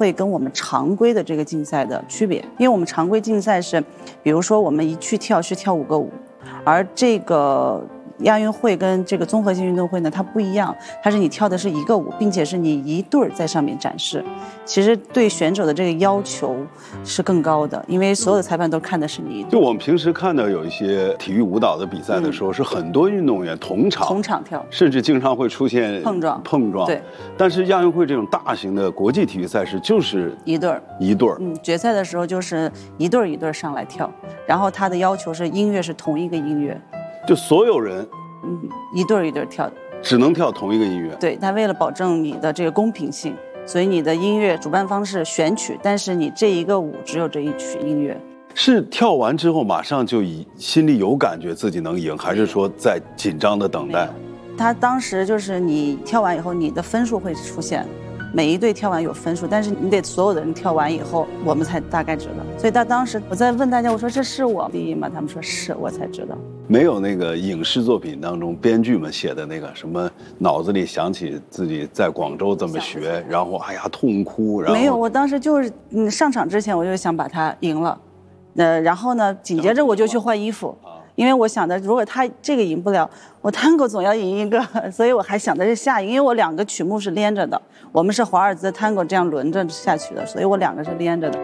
会跟我们常规的这个竞赛的区别，因为我们常规竞赛是，比如说我们一去跳是跳5个舞，而这个亚运会跟这个综合性运动会呢，它不一样，它是你跳的是一个舞，并且是你一对儿在上面展示。其实对选手的这个要求是更高的，因为所有的裁判都看的是你一对。 就我们平时看到有一些体育舞蹈的比赛的时候，是很多运动员同场跳， 甚至经常会出现碰撞。 对。 但是亚运会这种大型的国际体育赛事就是一对儿。 决赛的时候就是一对儿上来跳，然后他的要求是音乐是同一个音乐。 就所有人， 一对儿跳， 只能跳同一个音乐。 对，他为了保证你的这个公平性，所以你的音乐主办方是选曲，但是你这一个舞只有这一曲音乐。 是跳完之后马上就心里有感觉自己能赢，还是说在紧张的等待？ 他当时就是你跳完以后，你的分数会出现。每一队跳完有分数，但是你得所有的人跳完以后，我们才大概知道。所以他当时我在问大家，我说这是我第一吗？他们说是，我才知道。 没有那个影视作品当中编剧们写的那个什么，脑子里想起自己在广州这么学，然后哎呀痛哭。然后没有，我当时就是上场之前我就想把他赢了，然后呢紧接着我就去换衣服。因为我想的，如果他这个赢不了，我探戈总要赢一个，所以我还想的是下一个，因为我2个曲目是连着的，我们是华尔兹探戈这样轮着下去的，所以我2个是连着的。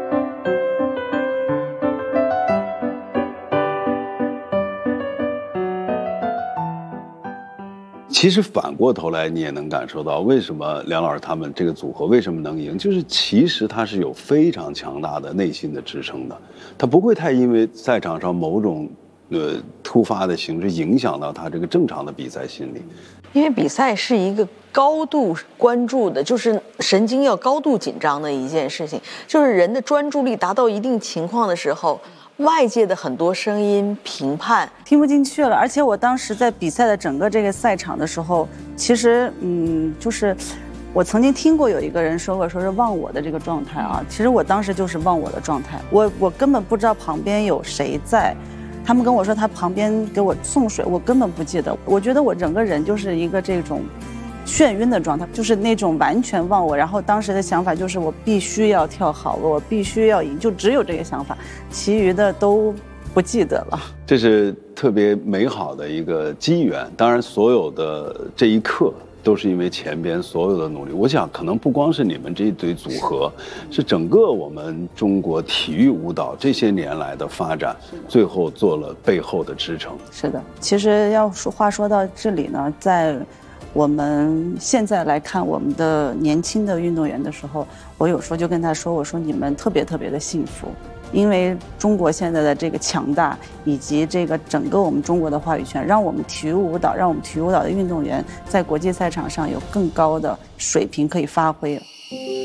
其实反过头来，你也能感受到为什么梁老师他们这个组合为什么能赢，就是其实他是有非常强大的内心的支撑的，他不会太因为赛场上某种突发的形式影响到他这个正常的比赛心理。 因为比赛是一个高度关注的，就是神经要高度紧张的一件事情，就是人的专注力达到一定情况的时候，外界的很多声音评判听不进去了。而且我当时在比赛的整个这个赛场的时候，其实就是我曾经听过有一个人说过，说是忘我的这个状态啊。其实我当时就是忘我的状态，我根本不知道旁边有谁在。他们跟我说他旁边给我送水，我根本不记得。我觉得我整个人就是一个这种眩晕的状态，就是那种完全忘我。然后当时的想法就是我必须要跳好，我必须要赢，就只有这个想法，其余的都不记得了。 这是特别美好的一个机缘，当然所有的这一刻都是因为前边所有的努力。我想可能不光是你们这一对组合，是整个我们中国体育舞蹈这些年来的发展，最后做了背后的支撑。 是的，其实话说到这里呢，在我们现在来看我们的年轻的运动员的时候，我有时候就跟他说，我说你们特别特别的幸福。因为中国现在的这个强大，以及这个整个我们中国的话语权，让我们体育舞蹈的运动员在国际赛场上有更高的水平可以发挥。来，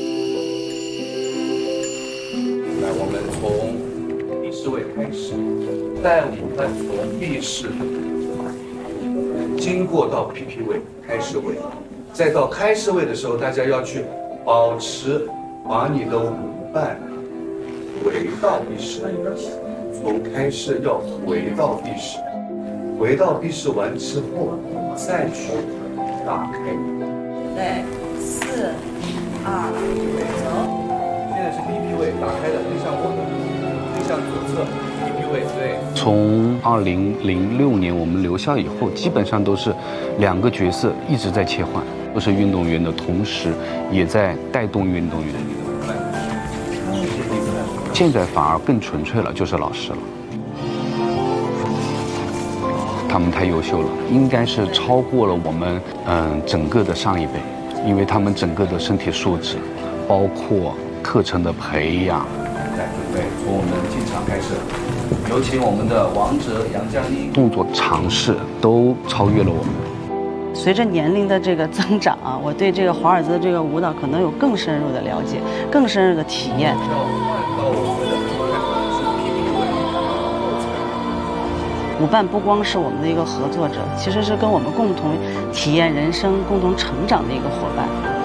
我们从第10位开始，带我们从 B 式经过到 PP 位、开式位，再到开式位的时候，大家要去保持把你的舞伴回到 B 式，从开式要回到 B 式，回到 B 式完之后再去打开。 对，4、2、走。 现在是 PP 位打开的，面向我的，面向左侧 PP 位。对。 从2006年我们留校以后，基本上都是2个角色一直在切换，都是运动员的同时，也在带动运动员。现在反而更纯粹了，就是老师了。他们太优秀了，应该是超过了我们整个的上一辈，因为他们整个的身体素质，包括课程的培养。 来准备，从我们进场开始，有请我们的王者杨绛妮。 动作尝试都超越了我们。 随着年龄的这个增长啊，我对这个华尔兹的这个舞蹈可能有更深入的了解，更深入的体验。舞伴不光是我们的一个合作者，其实是跟我们共同体验人生、共同成长的一个伙伴。